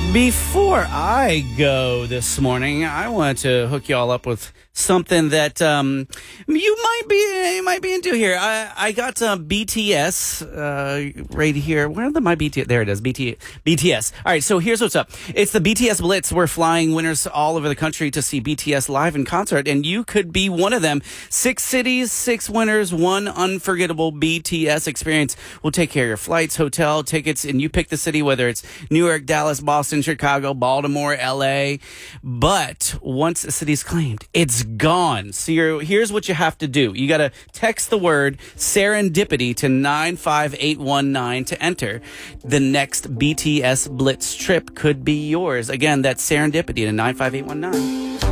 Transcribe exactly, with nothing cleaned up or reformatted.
Before I go this morning, I want to hook you all up with something that um, you might be you might be into here. I, I got uh, B T S uh, right here. Where are the my B T S? There it is. B T, B T S. All right, so here's what's up. It's the B T S Blitz. We're flying winners all over the country to see B T S live in concert, and you could be one of them. Six cities, six winners, one unforgettable B T S experience. We'll take care of your flights, hotel, tickets, and you pick the city, whether it's New York, Dallas, Boston, Chicago, Baltimore, L A. But once a city's claimed, it's gone. So you're, here's what you have to do. You got to text the word serendipity to nine five eight one nine to enter. The next B T S Blitz trip could be yours. Again, that's serendipity to nine five eight one nine.